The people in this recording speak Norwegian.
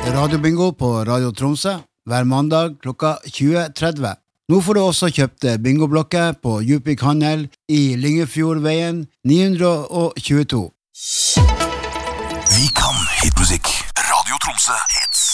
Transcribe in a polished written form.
radiobingo på Radio Tromsø hver mandag klokka 20.30. Nå får du også kjøpt bingoblokker på Djupvik Handel I Lyngefjordveien 922. Vi kan hitmusikk. Radio Tromsø hits.